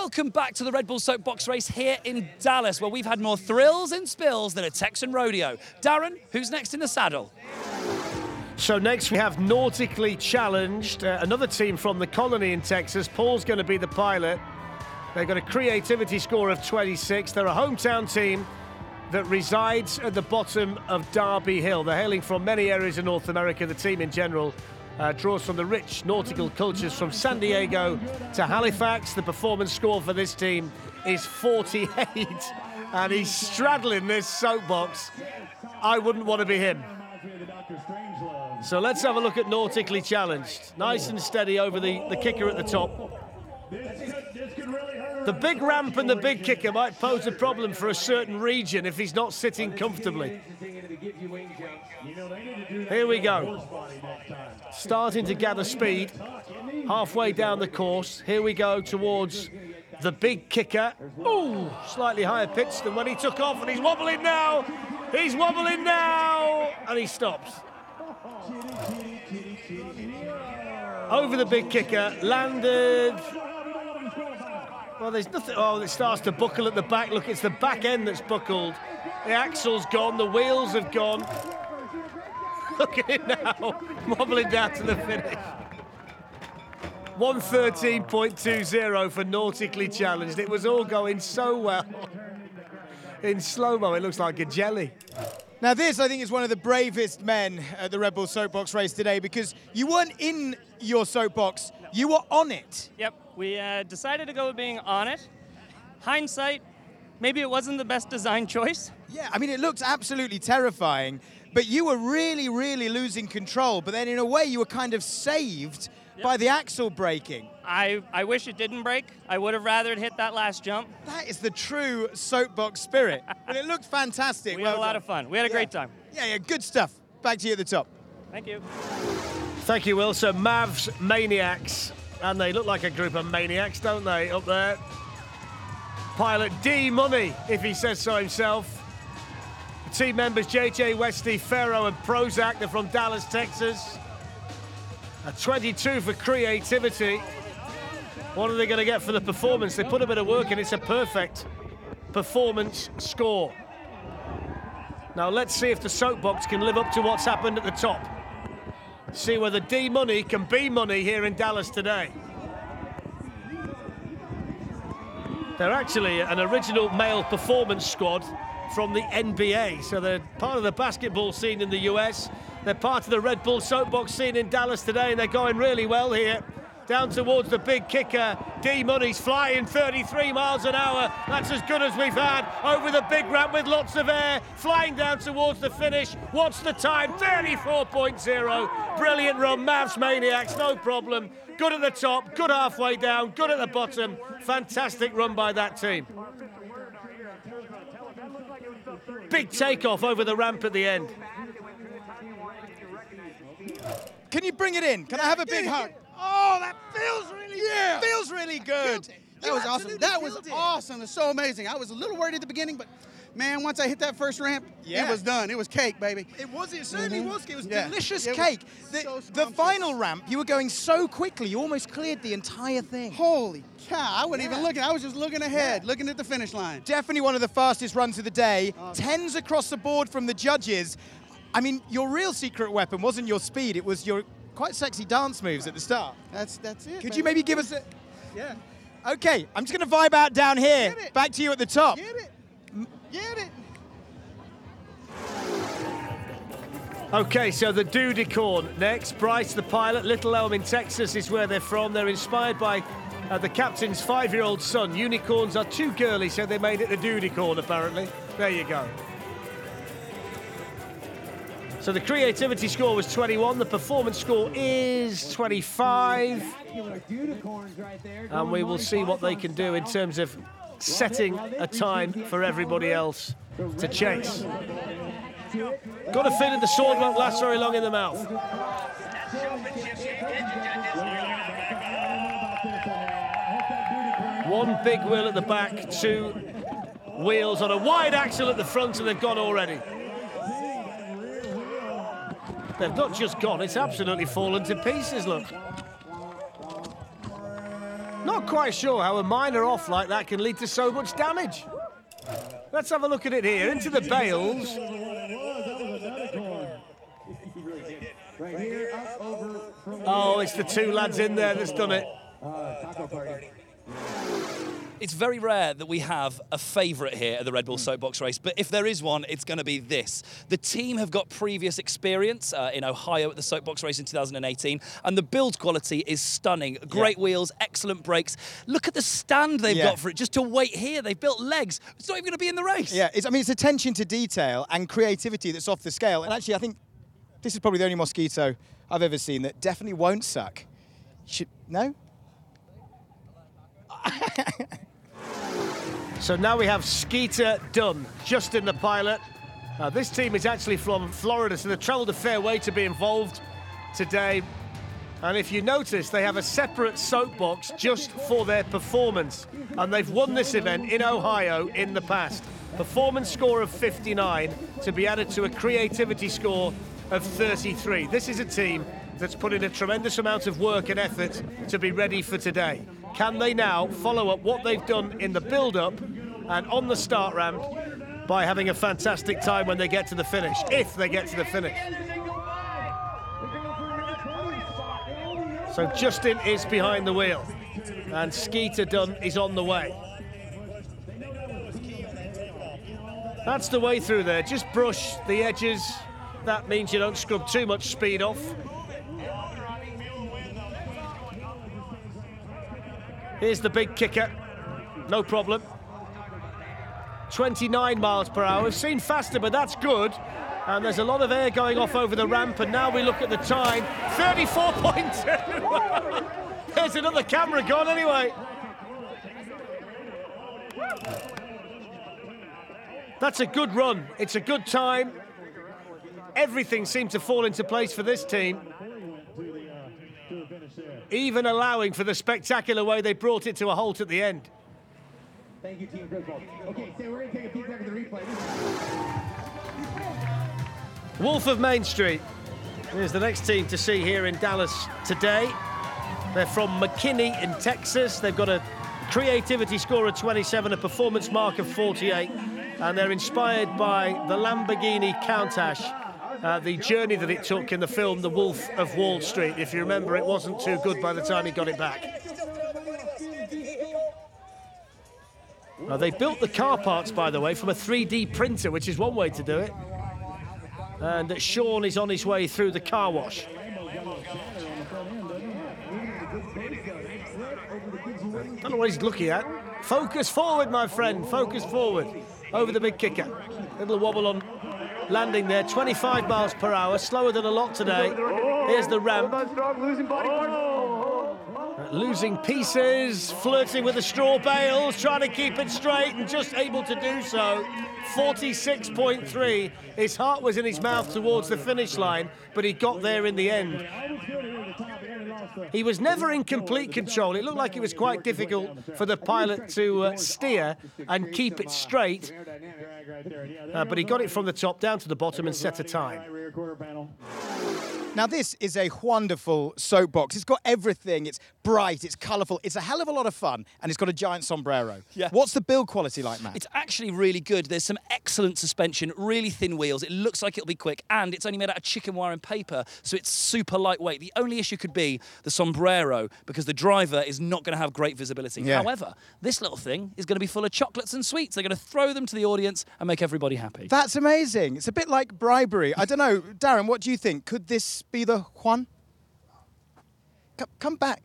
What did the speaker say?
Welcome back to the Red Bull Soapbox race here in Dallas, where we've had more thrills and spills than a Texan rodeo. Darren, who's next in the saddle? So next we have Nautically Challenged, another team from the colony in Texas. Paul's going to be the pilot. They've got a creativity score of 26. They're a hometown team that resides at the bottom of Darby Hill. They're hailing from many areas of North America. The team in general draws from the rich nautical cultures from San Diego to Halifax. The performance score for this team is 48, and he's straddling this soapbox. I wouldn't want to be him. So let's have a look at Nautically Challenged. Nice and steady over the kicker at the top. The big ramp and the big kicker might pose a problem for a certain region if he's not sitting comfortably. Here we go. Starting to gather speed. Halfway down the course. Here we go towards the big kicker. Ooh, slightly higher pitch than when he took off, and he's wobbling now. He's wobbling now, and he stops. Over the big kicker, landed. Well, there's nothing. Oh, it starts to buckle at the back. Look, it's the back end that's buckled. The axle's gone, the wheels have gone. Look at it now, wobbling down to the finish. 1:13.20 for Nautically Challenged. It was all going so well. In slow-mo, it looks like a jelly. Now this, I think, is one of the bravest men at the Red Bull Soapbox race today, because you weren't in your soapbox, you were on it. Yep, we decided to go with being on it. Hindsight, maybe it wasn't the best design choice. Yeah, I mean, it looked absolutely terrifying, but you were really, really losing control. But then in a way, you were kind of saved by the axle braking. I wish it didn't break. I would have rather it hit that last jump. That is the true soapbox spirit. But it looked fantastic. We had a lot of fun. We had a great time. Yeah, good stuff. Back to you at the top. Thank you. Thank you, Will. So Mavs Maniacs, and they look like a group of maniacs, don't they, up there? Pilot D Money, if he says so himself. The team members JJ Westy, Ferro and Prozac, they're from Dallas, Texas. A 22 for creativity. What are they going to get for the performance? They put a bit of work in. It's a perfect performance score. Now let's see if the soapbox can live up to what's happened at the top. See whether D Money can be money here in Dallas today. They're actually an original male performance squad from the NBA, so they're part of the basketball scene in the US. They're part of the Red Bull Soapbox scene in Dallas today, and they're going really well here. Down towards the big kicker, D Money's flying 33 miles an hour. That's as good as we've had. Over the big ramp with lots of air, flying down towards the finish. What's the time? 34.0. Brilliant run, Mavs Maniacs, no problem. Good at the top, good halfway down, good at the bottom. Fantastic run by that team. Big takeoff over the ramp at the end. Can you bring it in? Can I have a big hug? Oh, that feels really good. That was awesome. That was awesome. It's so amazing. I was a little worried at the beginning, but man, once I hit that first ramp, it was done. It was cake, baby. It certainly was. It was delicious It cake. was The final ramp, you were going so quickly, you almost cleared the entire thing. Holy cow, I wasn't even looking. I was just looking ahead, looking at the finish line. Definitely one of the fastest runs of the day. 10s across the board from the judges. I mean, your real secret weapon wasn't your speed, it was your quite sexy dance moves at the start. That's it. Could you maybe give us a... Yeah. Okay, I'm just going to vibe out down here. Get it. Back to you at the top. Get it. Get it. Okay, so the Dudicorn next. Bryce, the pilot. Little Elm in Texas is where they're from. They're inspired by the captain's 5-year-old son. Unicorns are too girly, so they made it the Dudicorn, apparently. There you go. So the creativity score was 21. The performance score is 25. And we will see what they can do in terms of setting a time for everybody else to chase. Got a feeling the sword won't last very long in the mouth. One big wheel at the back, 2 wheels on a wide axle at the front, and they've gone already. They've not just gone, it's absolutely fallen to pieces, look. Not quite sure how a minor off like that can lead to so much damage. Let's have a look at it here. Into the bails. Oh, it's the two lads in there that's done it. It's very rare that we have a favourite here at the Red Bull Soapbox race, but if there is one, it's going to be this. The team have got previous experience in Ohio at the Soapbox race in 2018, and the build quality is stunning. Great wheels, excellent brakes. Look at the stand they've got for it, just to wait here. They've built legs. It's not even going to be in the race. Yeah, it's attention to detail and creativity that's off the scale. And actually, I think this is probably the only Mosquito I've ever seen that definitely won't suck. No? So now we have Skeeter Dunn just in the pilot. This team is actually from Florida, so they've travelled a fair way to be involved today. And if you notice, they have a separate soapbox just for their performance. And they've won this event in Ohio in the past. Performance score of 59 to be added to a creativity score of 33. This is a team that's put in a tremendous amount of work and effort to be ready for today. Can they now follow up what they've done in the build-up and on the start ramp by having a fantastic time when they get to the finish, if they get to the finish? So Justin is behind the wheel and Skeeter Dunn is on the way. That's the way through there. Just brush the edges. That means you don't scrub too much speed off. Here's the big kicker. No problem. 29 miles per hour. We've seen faster, but that's good. And there's a lot of air going off over the ramp, and now we look at the time. 34.2. There's another camera gone anyway. That's a good run. It's a good time. Everything seemed to fall into place for this team, even allowing for the spectacular way they brought it to a halt at the end. Thank you, Team Griswold. Okay, so we're going to take a peek back at the replay. Wolf of Main Street. Here's the next team to see here in Dallas today. They're from McKinney in Texas. They've got a creativity score of 27, a performance mark of 48, and they're inspired by the Lamborghini Countach, the journey that it took in the film The Wolf of Wall Street. If you remember, it wasn't too good by the time he got it back. They built the car parts, by the way, from a 3D printer, which is one way to do it. And Sean is on his way through the car wash. Don't know what he's looking at. Focus forward, my friend, focus forward. Over the big kicker. Little wobble on landing there, 25 miles per hour, slower than a lot today. Here's the ramp. Losing pieces, flirting with the straw bales, trying to keep it straight and just able to do so. 46.3. His heart was in his mouth towards the finish line, but he got there in the end. He was never in complete control. It looked like it was quite difficult for the pilot to steer and keep it straight. But he got it from the top down to the bottom and set a time. Now, this is a wonderful soapbox. It's got everything. It's bright, it's colourful, it's a hell of a lot of fun, and it's got a giant sombrero. Yeah. What's the build quality like, Matt? It's actually really good. There's some excellent suspension, really thin wheels. It looks like it'll be quick, and it's only made out of chicken wire and paper, so it's super lightweight. The only issue could be the sombrero, because the driver is not going to have great visibility. Yeah. However, this little thing is going to be full of chocolates and sweets. They're going to throw them to the audience and make everybody happy. That's amazing. It's a bit like bribery. I don't know. Darren, what do you think? Could this be the Juan? Come back.